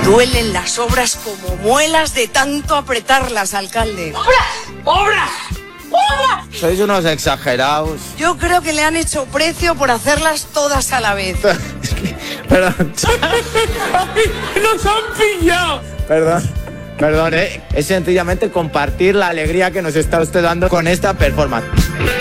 Duelen las obras como muelas de tanto apretarlas, alcalde. ¡Obras! ¡Obras! ¡Obras! Sois unos exagerados. Yo creo que le han hecho precio por hacerlas todas a la vez. Perdón. ¡Nos han pillado! Perdón, es sencillamente compartir la alegría que nos está usted dando con esta performance.